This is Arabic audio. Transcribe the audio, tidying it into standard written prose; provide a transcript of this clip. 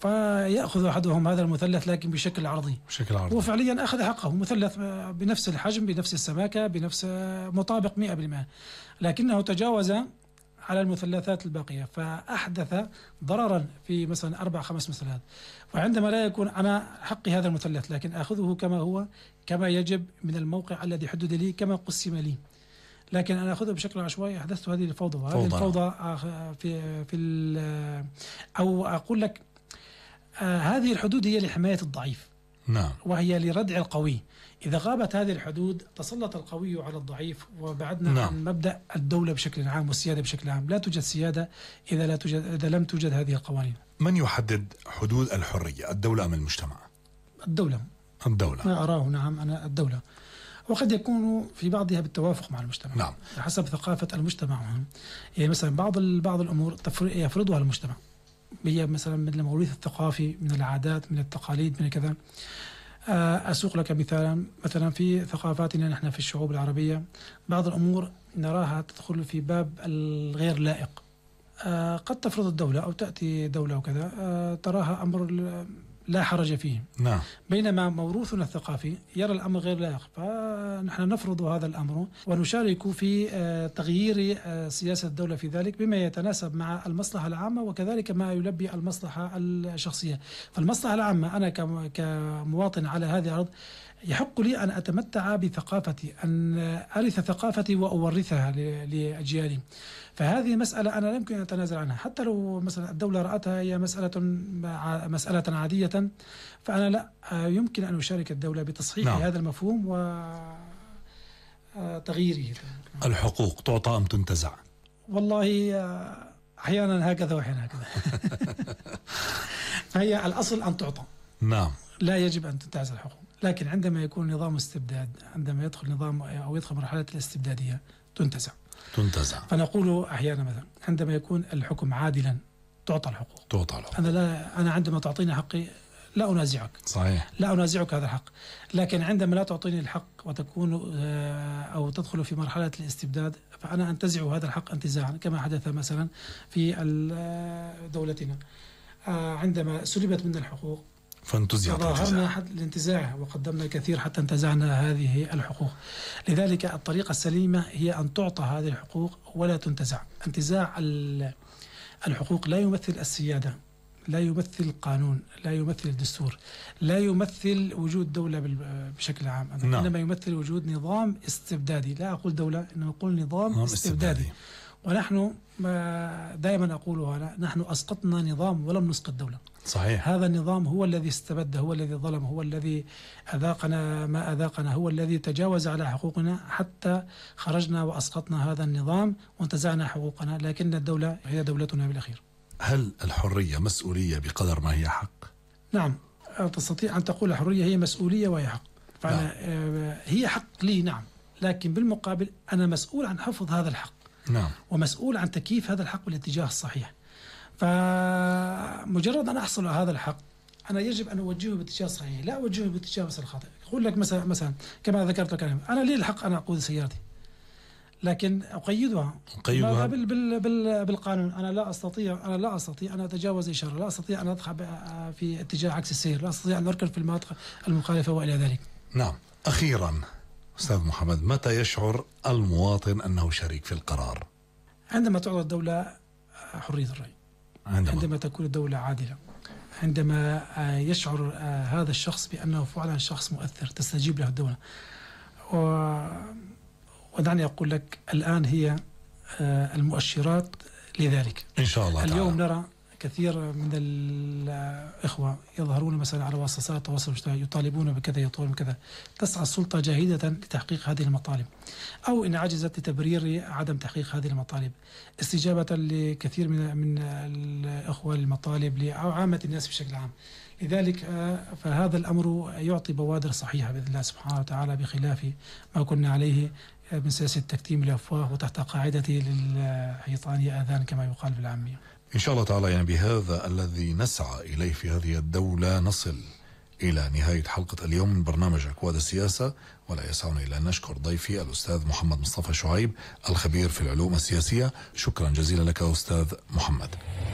فيأخذ أحدهم هذا المثلث لكن بشكل عرضي. بشكل عرضي. وفعليا أخذ حقه، مثلث بنفس الحجم بنفس السماكة بنفس مطابق 100%، لكنه تجاوز على المثلثات الباقية فأحدث ضررا في مثلا 4-5 مثلثات. وعندما لا يكون أنا حقي هذا المثلث لكن أخذه كما هو كما يجب من الموقع الذي حدد لي كما قسم لي، لكن أنا أخذه بشكل عشوائي، أحدثت هذه الفوضى. هذه الفوضى أو أقول لك هذه الحدود هي لحماية الضعيف. نعم. وهي لردع القوي. إذا غابت هذه الحدود تسلط القوي على الضعيف، وبعدنا نعم. عن مبدأ الدولة بشكل عام والسيادة بشكل عام. لا توجد سيادة إذا لم توجد هذه القوانين. من يحدد حدود الحرية، الدولة أم المجتمع؟ الدولة. ما أراه نعم أنا الدولة، وقد يكون في بعضها بالتوافق مع المجتمع. نعم. حسب ثقافة المجتمع. يعني مثلا بعض الأمور يفرضها المجتمع، هي مثلا من الموروث الثقافي، من العادات، من التقاليد، من كذا. أسوق لك مثلا في ثقافاتنا نحن في الشعوب العربية بعض الأمور نراها تدخل في باب الغير لائق. قد تفرض الدولة أو تأتي دولة وكذا تراها أمر لا حرج فيه. نعم. بينما موروثنا الثقافي يرى الأمر غير لائق، فنحن نفرض هذا الأمر ونشارك في تغيير سياسة الدولة في ذلك بما يتناسب مع المصلحة العامة وكذلك ما يلبي المصلحة الشخصية. فالمصلحة العامة أنا كمواطن على هذه الأرض يحق لي أن أتمتع بثقافتي، أن أرث ثقافتي وأورثها لأجيالي. فهذه مسألة أنا لا يمكن أن أتنازل عنها، حتى لو مثلا الدولة رأتها هي مسألة عادية، فأنا لا يمكن أن أشارك الدولة بتصحيح نعم. هذا المفهوم وتغييره. الحقوق تعطى أم تنتزع؟ والله أحيانا هكذا وأحيانا هكذا. فهي الأصل أن تعطى. نعم. لا يجب أن تنتزع الحقوق، لكن عندما يكون نظام استبداد، عندما يدخل نظام أو يدخل مرحلة الاستبدادية تنتزع. فنقول أحيانا مثلا عندما يكون الحكم عادلا تعطى الحقوق. أنا عندما تعطيني حقي لا أنازعك. صحيح. لا أنازعك هذا الحق، لكن عندما لا تعطيني الحق وتكون أو تدخل في مرحلة الاستبداد فأنا أنتزع هذا الحق انتزاعا، كما حدث مثلا في دولتنا عندما سلبت منا الحقوق ظاهرنا الانتزاع وقدمنا الكثير حتى انتزعنا هذه الحقوق. لذلك الطريقة السليمة هي أن تعطى هذه الحقوق ولا تنتزع. انتزاع الحقوق لا يمثل السيادة، لا يمثل القانون، لا يمثل الدستور، لا يمثل وجود دولة بشكل عام. إنما يمثل وجود نظام استبدادي. لا أقول دولة، إنما أقول نظام استبدادي. ونحن دائما أقولها، نحن أسقطنا نظام ولم نسقط دولة. صحيح. هذا النظام هو الذي استبد، هو الذي ظلم، هو الذي أذاقنا ما أذاقنا، هو الذي تجاوز على حقوقنا حتى خرجنا وأسقطنا هذا النظام وانتزعنا حقوقنا، لكن الدولة هي دولتنا بالأخير. هل الحرية مسؤولية بقدر ما هي حق؟ نعم، تستطيع أن تقول الحرية هي مسؤولية وهي حق. فأنا هي حق لي نعم، لكن بالمقابل أنا مسؤول عن حفظ هذا الحق. نعم. ومسؤول عن تكييف هذا الحق بالاتجاه الصحيح. فمجرد أن أحصل على هذا الحق أنا يجب أن أوجهه باتجاه صحيح، لا أوجهه باتجاه مثلا خاطئ. أقول لك مثلا كما ذكرت لك أنا لي الحق أن أقود سيارتي، لكن أقيدها بالقانون. أنا لا أستطيع أن أتجاوز إشارة، لا أستطيع أن أدخل في اتجاه عكس السير، لا أستطيع أن أركن في المناطق المخالفة وإلى ذلك. نعم. أخيرا أستاذ محمد، متى يشعر المواطن أنه شريك في القرار؟ عندما تعطى الدولة حرية الرأي، عندما تكون الدولة عادلة، عندما يشعر هذا الشخص بأنه فعلا شخص مؤثر تستجيب له الدولة. ودعني أقول لك الآن هي المؤشرات لذلك إن شاء الله اليوم تعالى. نرى كثير من الإخوة يظهرون مثلا على وسائل التواصل الاجتماعي يطالبون بكذا يطالبون بكذا. تسعى السلطة جاهدة لتحقيق هذه المطالب، أو إن عجزت لتبرير عدم تحقيق هذه المطالب، استجابة لكثير من الإخوة المطالب أو عامة الناس بشكل عام. لذلك فهذا الأمر يعطي بوادر صحيحة بإذن الله سبحانه وتعالى، بخلاف ما كنا عليه من سياسة تكتيم الأفواه وتحت قاعدة للحيطان آذان كما يقال بالعامية. إن شاء الله تعالى، يعني بهذا الذي نسعى إليه في هذه الدولة نصل إلى نهاية حلقة اليوم من برنامج أكواد السياسة. ولا يسعنا إلا أن نشكر ضيفي الأستاذ محمد مصطفى شعيب الخبير في العلوم السياسية. شكرا جزيلا لك أستاذ محمد.